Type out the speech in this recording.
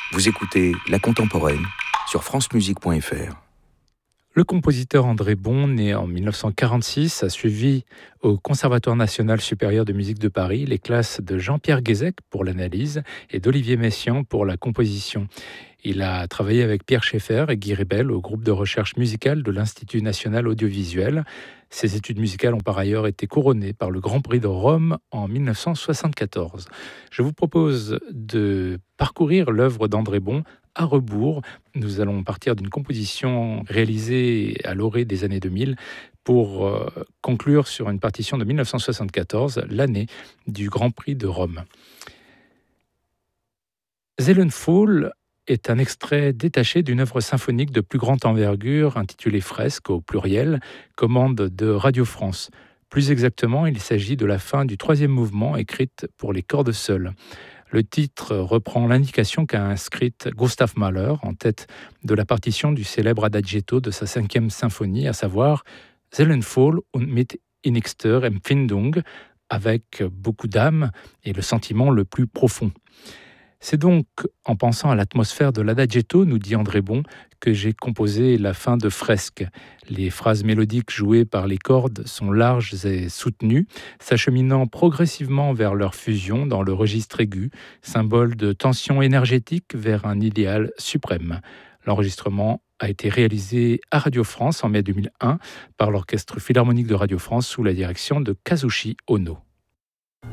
Vous écoutez La Contemporaine sur francemusique.fr. Le compositeur André Bon, né en 1946, a suivi au Conservatoire national supérieur de musique de Paris les classes de Jean-Pierre Guézec pour l'analyse et d'Olivier Messiaen pour la composition. Il a travaillé avec Pierre Schaeffer et Guy Rebel au groupe de recherche musicale de l'Institut national audiovisuel. Ses études musicales ont par ailleurs été couronnées par le Grand Prix de Rome en 1974. Je vous propose de parcourir l'œuvre d'André Bon à rebours. Nous allons partir d'une composition réalisée à l'orée des années 2000 pour conclure sur une partition de 1974, l'année du Grand Prix de Rome. Seelenfall est un extrait détaché d'une œuvre symphonique de plus grande envergure intitulée Fresques au pluriel, commande de Radio France. Plus exactement, il s'agit de la fin du troisième mouvement écrite pour les cordes seules. Le titre reprend l'indication qu'a inscrite Gustav Mahler en tête de la partition du célèbre adagietto de sa 5e symphonie, à savoir Seelenfall und mit innigster Empfindung, avec beaucoup d'âme et le sentiment le plus profond. C'est donc en pensant à l'atmosphère de l'adagietto, nous dit André Bon, que j'ai composé la fin de Fresques. Les phrases mélodiques jouées par les cordes sont larges et soutenues, s'acheminant progressivement vers leur fusion dans le registre aigu, symbole de tension énergétique vers un idéal suprême. L'enregistrement a été réalisé à Radio France en mai 2001 par l'Orchestre Philharmonique de Radio France sous la direction de Kazushi Ono.